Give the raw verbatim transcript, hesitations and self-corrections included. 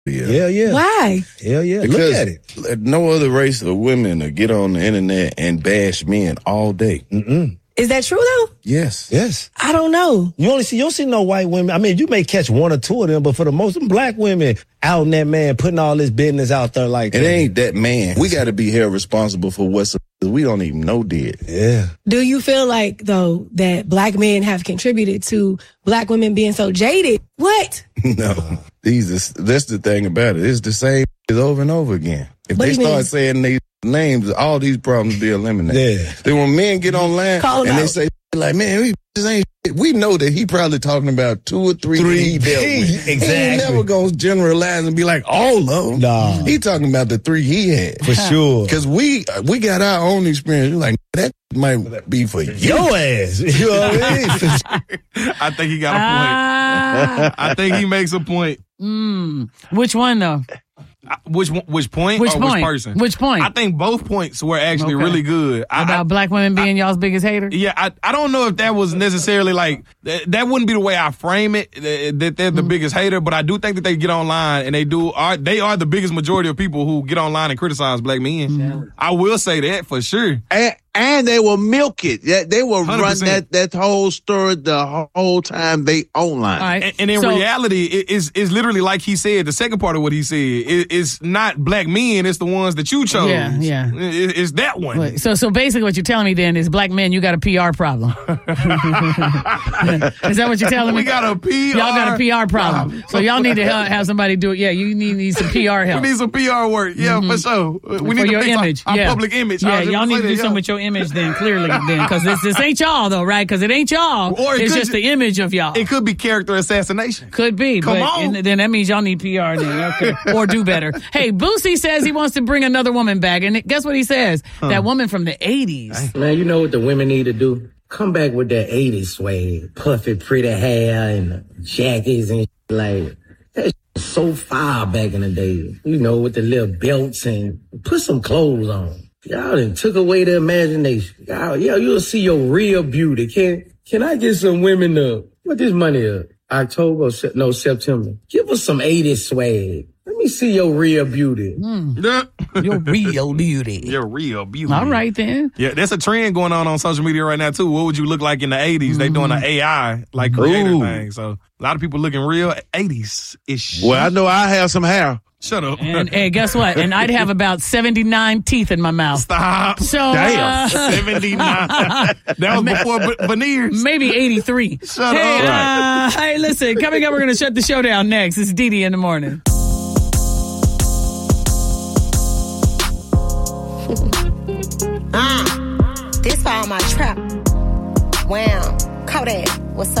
Yeah. yeah, yeah. Why? Hell yeah. Because Look at it. no other race of women to get on the internet and bash men all day. Mm-mm. Is that true though? Yes. Yes. I don't know. You only see you don't see no white women. I mean, you may catch one or two of them, but for the most, them black women out in that man putting all this business out there like It that. ain't that man. We got to be held responsible for what's we don't even know did. Yeah. Do you feel like though that black men have contributed to black women being so jaded? What? No. These are, that's the thing about it. It's the same over and over again. If What they do you start mean? saying these names, all these problems be eliminated. Yeah. Then when men get online Call and out. they say like, man, we just ain't shit. We know that he probably talking about two or three, Three. that he dealt with. Exactly. He ain't never gonna generalize and be like all of them. Nah. He talking about the three he had. For sure. Because we we got our own experience. We're like, that might be for you. Your ass. You know what I mean? I think he got a point. Ah, I think he makes a point. mm, which one though? I- Which one- which point Which or point? which person? Which point? I think both points were actually Okay. really good. I, About I, black women being y'all's biggest hater? yeah, I, I don't know if that was necessarily like that, that wouldn't be the way I frame it. That, that they're the biggest hater, but I do think that they get online and they do are they are the biggest majority of people who get online and criticize black men. I will say that for sure. And, and they will milk it. Yeah, they will one hundred run percent. that, that whole story the whole time they online. All right. And, and in So- reality, it is is literally like he said. The second part of what he said, it, it's not black men; it's the ones that you chose. Yeah, yeah. It- it's that one. Wait, So, so basically, what you're telling me then is black men, you got a P R problem. Is that what you're telling me? We got a P R. Y'all got a P R problem. So y'all need to help, have somebody do it. Yeah, you need, need some P R We help. need some P R work. Yeah, for sure. We For need to your fix our- image, our, yeah. public image. I Yeah, was just y'all gonna need to say do that, something yeah. with your image then, clearly, then, because this this ain't y'all though, right? Because it ain't y'all. Or it it's could just ju- the image of y'all. It could be character assassination. Could be, Come but on. and then that means y'all need P R then, okay, or do better. Hey, Boosie says he wants to bring another woman back, and guess what he says? That woman from the eighties. Man, you know what the women need to do? Come back with that eighties swag. Puffy, pretty hair and jackets and like that shit was so fire back in the day. You know, with the little belts and put some clothes on. Y'all done took away the imagination. Y'all, yeah, you'll see your real beauty. Can can I get some women to what this money up? October, or Se- no, September. Give us some eighties swag. Let me see your real beauty. Yeah. Your real beauty. Your real beauty. All right then. Yeah, there's a trend going on on social media right now too. What would you look like in the eighties? They doing an A I like creator Ooh. thing. So a lot of people looking real eighties ish. Well, I know I have some hair. Shut up. And hey, guess what? And I'd have about seventy-nine teeth in my mouth. Stop. So Damn. uh, seventy-nine. That was before ve- veneers. maybe eighty-three. Shut hey, up. uh, hey, listen, coming up, we're going to shut the show down next. It's Dee Dee in the morning. Uh, this all my trap. Wow, Kodak.